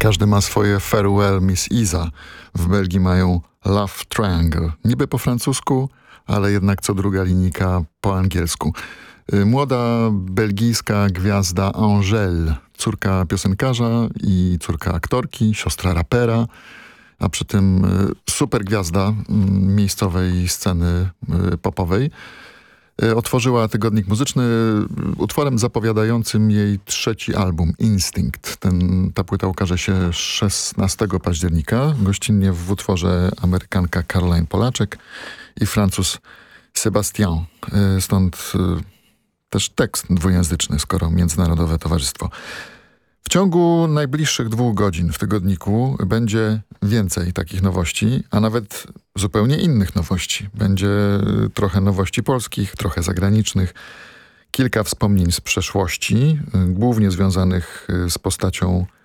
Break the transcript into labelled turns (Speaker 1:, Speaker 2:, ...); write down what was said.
Speaker 1: Każdy ma swoje Farewell Miss Iza. W Belgii mają Love Triangle. Niby po francusku, ale jednak co druga linijka po angielsku. Młoda belgijska gwiazda Angèle, córka piosenkarza i córka aktorki, siostra rapera, a przy tym super gwiazda miejscowej sceny popowej. Otworzyła tygodnik muzyczny utworem zapowiadającym jej trzeci album, Instinct. Ta płyta ukaże się 16 października. Gościnnie w utworze Amerykanka Caroline Polaczek i Francuz Sébastien. Stąd też tekst dwujęzyczny, skoro Międzynarodowe Towarzystwo. W ciągu najbliższych 2 godzin w tygodniku będzie więcej takich nowości, a nawet zupełnie innych nowości. Będzie trochę nowości polskich, trochę zagranicznych, kilka wspomnień z przeszłości, głównie związanych z postacią